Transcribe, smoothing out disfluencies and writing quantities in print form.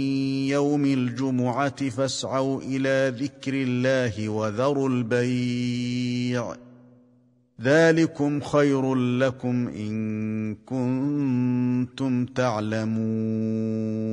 يوم الجمعة فاسعوا إلى ذكر الله وذروا البيع ذلكم خير لكم إن كنتم تعلمون